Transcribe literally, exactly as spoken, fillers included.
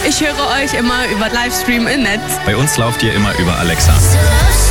Ich höre euch immer über Livestream im Netz. Bei uns lauft ihr immer über Alexa.